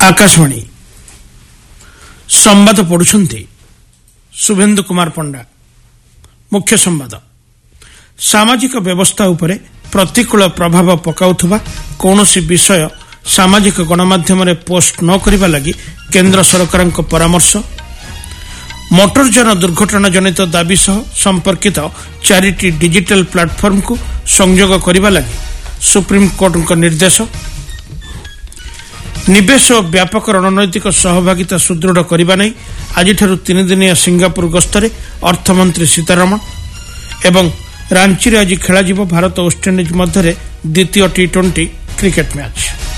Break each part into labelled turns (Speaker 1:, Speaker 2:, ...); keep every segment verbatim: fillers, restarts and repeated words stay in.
Speaker 1: आकाशवाणी संवाद पढ़ुछंती शुभेन्दु कुमार पंडा। मुख्य संवाद सामाजिक व्यवस्था उपरे प्रतिकूल प्रभाव पकाउथुबा कौनसी विषय सामाजिक गणमाध्यम रे पोस्ट न करिबा लागि केंद्र सरकारक परामर्श। मोटरयान दुर्घटना जनित दाबी सह संपर्कित चारिटी डिजिटल प्लाटफॉर्म को संयोग करिबा लागि सुप्रीम कोर्ट निर्देश। निवेश और व्यापक रणनैतिक सहभागिता सुदृढ़ करने नहीं आज तीन दिनिया सिंगापुर गस्तरे अर्थमंत्री सीतारमण एवं रांची रे आज खेल भारत वेस्टइंडिज मध्य द्वितीय टी ट्वेंटी क्रिकेट मैच।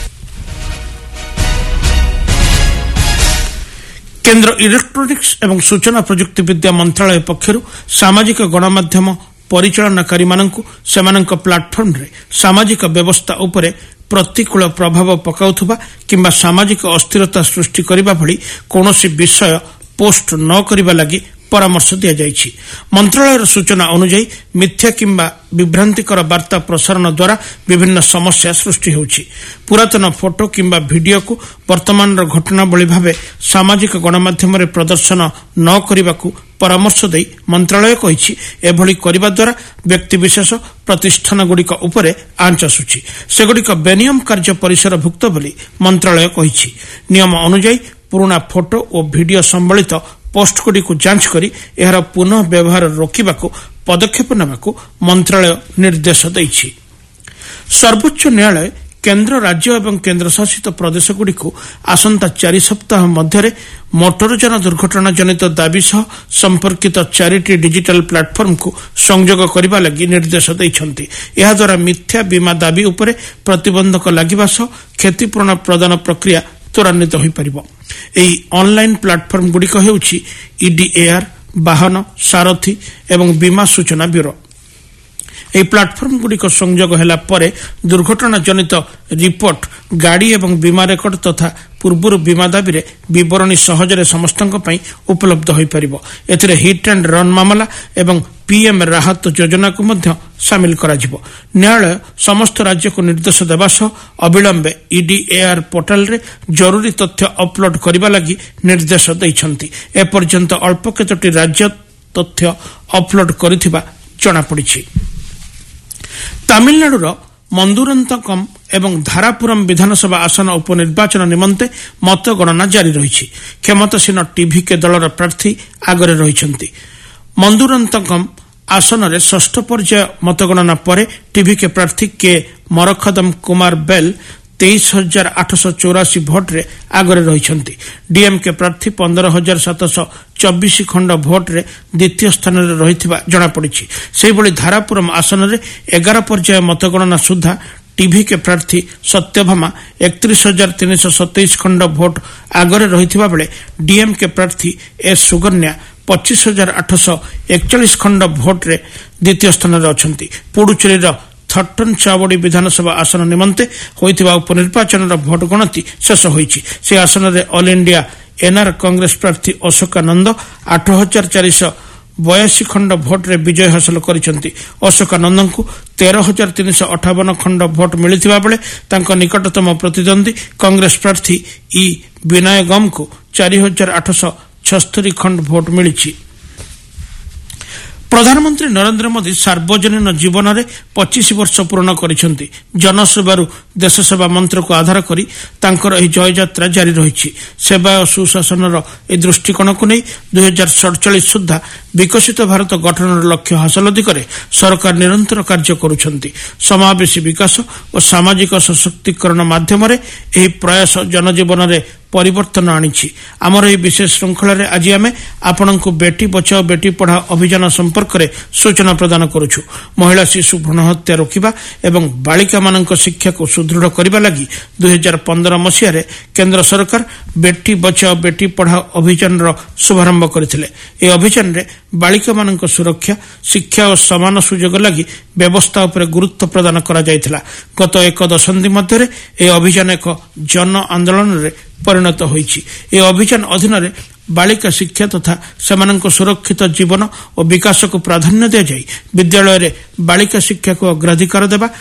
Speaker 1: केंद्र इलेक्ट्रोनिक्स एवं सूचना प्रजुक्ति विद्या मंत्रालय पक्षर सामाजिक गणमाध्यम परिचालनाकारी मानकु सेमानक प्लाटफॉर्म रे सामाजिक व्यवस्था उपरे प्रतिकूल प्रभाव पकाउथुबा किंबा सामाजिक अस्थिरता सृष्टि करिबा भली कोनोसी विषय पोस्ट न करिबा लागि परामर्श दिया जायछि। मंत्रालयर सूचना अनुसार मिथ्या किंबा विभ्रांतिकर वार्ता प्रसारण द्वारा विभिन्न समस्या सृष्टि होछि। पुरातन फोटो किंबा वीडियो को वर्तमान घटनावली भावे सामाजिक गणमाध्यम रे प्रदर्शन न करिबाकू परामर्श देई मंत्रालय कहिछि एभली करिबा द्वारा व्यक्तिविशेष प्रतिष्ठान गुड़िक उपरे आंच आसुछि सेगुड़िक बेनियम कार्य परिसर भुक्त बोली मंत्रालय कहिछि। नियम अनुसार पुराना फोटो और वीडियो संबलित पोस्ट गुड़ी जांच करी एहार पुनः व्यवहार रोकबाकू पदक्षेप नेबाकू मंत्रालय निर्देश देइछि। सर्वोच्च न्यायालय केंद्र राज्य एवं केंद्र शासित प्रदेश गुड़ी आसंता चारि सप्ताह मध्य मोटरयान दुर्घटना जनित दाबी सह संपर्कित चारिटी डिजिटल प्लाटफॉर्म को संयोग करने लगी निर्देश देइछन्ति। एहा द्वारा मिथ्या बीमा दाबी उपरे प्रतिबंधक लागिबा सह क्षतिपूरण प्रदान प्रक्रिया त्वरान्वित होई परिबो। एही ऑनलाइन प्लाटफॉर्म गुड़िक हेउछि ईडीएआर, वाहन सारथी एवं बीमा सूचना ब्यूरो। ଏହି ପ୍ଲାଟଫର୍ମ ଗୁଡ଼ିକ ସଂଯୋଗ ହେଲା ପରେ ଦୁର୍ଘଟଣା ଜନିତ ରିପୋର୍ଟ ଗାଡ଼ି ଏବଂ ବୀମା ରେକର୍ଡ ତଥା ପୂର୍ବରୁ ବୀମା ଦାବିରେ ବିବରଣୀ ସହଜରେ ସମସ୍ତଙ୍କ ପାଇଁ ଉପଲବ୍ଧ ହୋଇପାରିବ। ଏଥିରେ ହିଟ୍ ଆଣ୍ଡ ରନ୍ ମାମଲା ଏବଂ ପିଏମ୍ ରାହତ ଯୋଜନାକୁ ମଧ୍ୟ ସାମିଲ କରାଯିବ। ନ୍ୟାୟାଳୟ ସମସ୍ତ ରାଜ୍ୟକୁ ନିର୍ଦ୍ଦେଶ ଦେବା ସହ ଅବିଳମ୍ବେ ଇଡିଏଆର୍ ପୋର୍ଟାଲରେ ଜରୁରୀ ତଥ୍ୟ ଅପଲୋଡ୍ କରିବା ଲାଗି ନିର୍ଦ୍ଦେଶ ଦେଇଛନ୍ତି। ଏପର୍ଯ୍ୟନ୍ତ ଅଳ୍ପ କେତୋଟି ରାଜ୍ୟ ତଥ୍ୟ ଅପଲୋଡ୍ କରିଥିବା ଜଣାପଡ଼ିଛି। तामिलनाडुर मंदुरंतकम एवं धारापुरम विधानसभा आसन उपनिर्वाचन निमंते मतगणना जारी रही। क्षमतासीन टीवीके दलर प्रार्थी आगरे रही। मंदुरंतकम आसन में षष्ठ पर्याय मतगणना पर टीवीके प्रार्थी के मरखदम कुमार बेल तेईस हजार आठश चौराशी भोट्रे आगरे रही। डीएमके प्रार्थी पंदर हजार सातश चौबीस खंड भोट्रे द्वितीय स्थान में रही जनापड़ी। से धारापुरम आसन में एगार पर्याय मतगणना सुधा टीवीके प्रार्थी सत्यभामा एकतीस हजार तीन सौ सतैश खंड भोट आगरे रही बेले डीएमके प्रार्थी एस सुगन्या पच्चीस हजार आठश एकचाश खंड भोट्रे द्वितीय स्थान में अच्छा। पुडुचेरी थट्टन चावड़ी विधानसभा आसन निमंते होइथिबा उपनिर्वाचन भोट गणति शेष होइछि। से आसन में ऑल इंडिया एनआर कांग्रेस प्रार्थी अशोकानंद आठ हजार चारिश बयासी खंड भोट्रे विजय हासिल करिसेंति। अशोकानंद को तेरह हजार तीन सौ अठावन खंड भोट मिलिथिबा बेले तांको निकटतम प्रतिद्वंदी कांग्रेस प्रार्थी ई विनय गम को चार हजार आठश छस्तरी खंड भोट मिलिछि। प्रधानमंत्री नरेंद्र मोदी सार्वजनीन जीवन में पच्चीस वर्ष पूर्ण करिसेंति। जनसेवारू देश सेवा मंत्र को आधार करी तांकर एही जय यात्रा जारी रही। सेवा और सुशासन ए दृष्टिकोण को नहीं दुई हजार सड़चाश सुधा विकसित भारत गठन लक्ष्य हासिल दिगरे सरकार निरंतर कार्य करुछंती। समावेशी विकास और सामाजिक सशक्तिकरण माध्यम एही प्रयास जनजीवन में परिवर्तन आनिछि। आमर एही विशेष श्रृंखला आज आमे आपनकु बेटी बचाओ बेटी पढ़ाओ अभियान संपर्क में सूचना प्रदान करुछु। महिला शिशु भ्रूण हत्या रोकवा एवं बालिका मानक शिक्षा को सुदृढ़ करने लगी दुई हजार पंद्रह मसीह केंद्र सरकार बेटी बचाओ बेटी पढ़ाओ अभियान शुभारंभ करथिले। ए अभियान रे बालिका मानक सुरक्षा शिक्षा और समान सुजोग लगी व्यवस्था उपर गुरुत्व प्रदान करा जायथिला। गत एक दशंधि मध्य ए अभियान एक जन आंदोलन रे परिणत होइछि। ए अभियान अधीन रे बालिका शिक्षा तथा सेमानंको सुरक्षित जीवन और विकास को प्राधान्य दिया जाय विद्यालय रे बालिका शिक्षा को अग्राधिकार देबा